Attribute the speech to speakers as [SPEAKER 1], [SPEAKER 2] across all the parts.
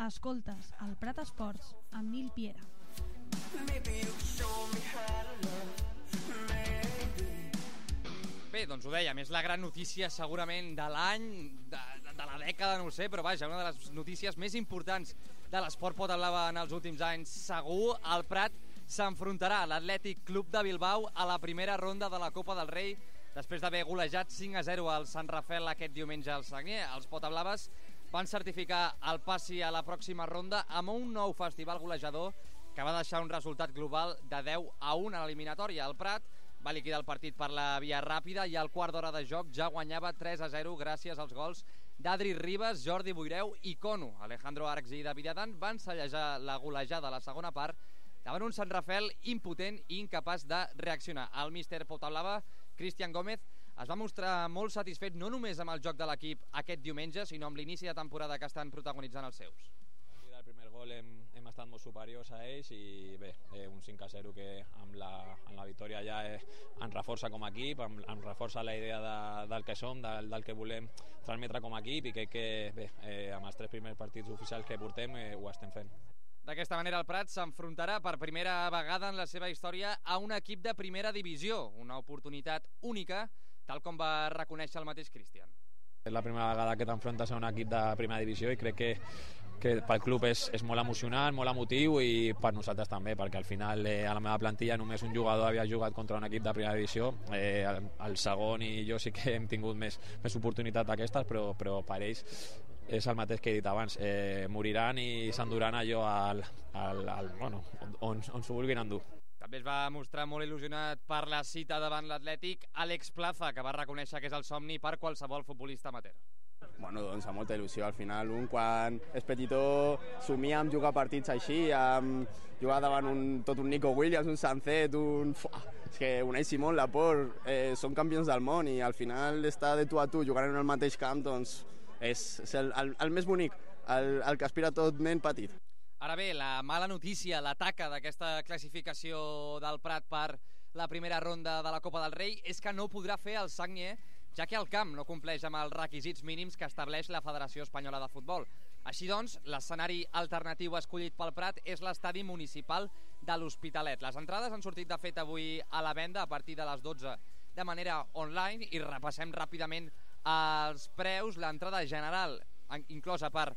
[SPEAKER 1] Escoltes el Prat Esports amb Nil Piera.
[SPEAKER 2] Bé, doncs ho dèiem, és la gran notícia segurament de l'any, de la dècada, no ho sé, però vaja, una de les notícies més importants de l'esport Potablava en els últims anys. Segur, el Prat s'enfrontarà a l'Atlètic Club de Bilbao a la primera ronda de la Copa del Rei després d'haver golejat 5-0 al Sant Rafel aquest diumenge al Sagnier. Els Potablaves van certificar el passi a la pròxima ronda amb un nou festival golejador que va deixar un resultat global de 10-1 a l'eliminatòria. El Prat va liquidar el partit per la via ràpida i al quart d'hora de joc ja guanyava 3-0 gràcies als gols d'Adri Ribas, Jordi Boireu i Cono. Alejandro Arcs i David Adan van sellejar la golejada a la segona part davant un Sant Rafel impotent i incapaç de reaccionar. El míster Potablava, Cristian Gómez, es va mostrar molt satisfet no només amb el joc de l'equip aquest diumenge, sinó amb l'inici de temporada que estan protagonitzant els seus.
[SPEAKER 3] El primer gol hem estat molt superiors a ells i bé, un 5-0 que amb la victòria ja ens reforça com a equip, ens reforça la idea del que som, del que volem transmetre com a equip i que bé, amb els 3 primers partits oficials que portem ho estem fent.
[SPEAKER 2] D'aquesta manera el Prat s'enfrontarà per primera vegada en la seva història a un equip de primera divisió, una oportunitat única, tal com va reconèixer el mateix Cristian.
[SPEAKER 3] És la primera vegada que t'enfrontes a un equip de primera divisió i crec que pel club és molt emocionant, molt emotiu i per nosaltres també, perquè al final a la meva plantilla només un jugador havia jugat contra un equip de primera divisió, el segon i jo sí que hem tingut més oportunitats d'aquestes, però per ells és el mateix que he dit abans, moriran i s'enduran allò on s'ho vulguin endur.
[SPEAKER 2] També es va mostrar molt il·lusionat per la cita davant l'Atlètic Àlex Plaza, que va reconèixer que és el somni per qualsevol futbolista amateur.
[SPEAKER 4] Bueno, doncs amb molta il·lusió al final. Quan és petitó somia amb jugar partits així, amb jugar davant tot un Nico Williams, un Sancet, és que Unai Simón, Laporte, són campions del món i al final estar de tu a tu jugant en el mateix camp doncs és el més bonic, el que aspira tot nen petit.
[SPEAKER 2] Ara bé, la mala notícia, la taca d'aquesta classificació del Prat per la primera ronda de la Copa del Rei és que no podrà fer el Sagnier, ja que el camp no compleix amb els requisits mínims que estableix la Federació Espanyola de Futbol. Així doncs, l'escenari alternatiu escollit pel Prat és l'estadi municipal de l'Hospitalet. Les entrades han sortit de fet avui a la venda a partir de les 12 de manera online i repassem ràpidament els preus. L'entrada general, inclosa per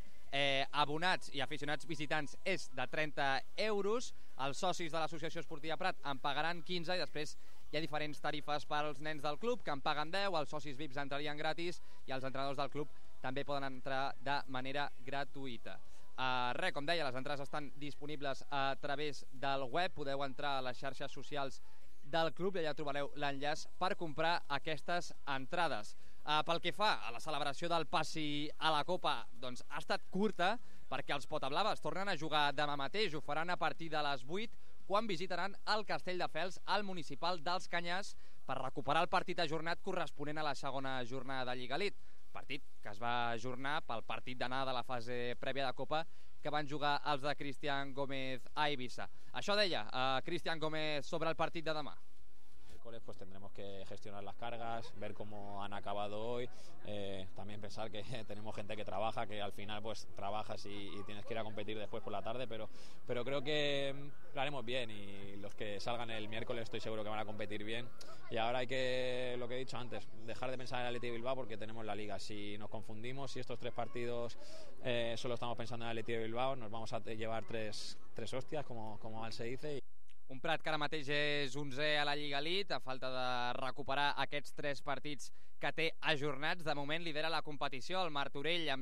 [SPEAKER 2] abonats i aficionats visitants, és de 30 euros. Els socis de l'Associació Esportiva Prat en pagaran 15 i després hi ha diferents tarifes per als nens del club que en paguen 10, els socis VIPs entrarien gratis i els entrenadors del club també poden entrar de manera gratuïta. Com deia, les entrades estan disponibles a través del web, podeu entrar a les xarxes socials del club i allà trobareu l'enllaç per comprar aquestes entrades. Pel que fa a la celebració del passi a la Copa, doncs ha estat curta perquè els Potablaves tornen a jugar demà mateix, ho faran a partir de les 8 quan visitaran el Castelldefels al municipal dels Canyars per recuperar el partit ajornat corresponent a la segona jornada de Lliga Elite, partit que es va ajornar pel partit d'anada de la fase prèvia de Copa que van jugar els de Cristian Gómez a Eivissa. Això deia Cristian Gómez sobre el partit de demà.
[SPEAKER 3] Pues tendremos que gestionar las cargas, ver cómo han acabado hoy, también pensar que tenemos gente que trabaja, que al final pues trabajas y tienes que ir a competir después por la tarde, pero creo que lo haremos bien y los que salgan el miércoles estoy seguro que van a competir bien y ahora hay que, lo que he dicho antes, dejar de pensar en el Athletic Bilbao porque tenemos la Liga. Si nos confundimos, si estos 3 partidos solo estamos pensando en el Athletic Bilbao, nos vamos a llevar tres hostias, como mal se dice.
[SPEAKER 2] Un Prat que ara mateix és 11è a la Lliga Elite, a falta de recuperar aquests 3 partits que té ajornats. De moment lidera la competició el Martorell amb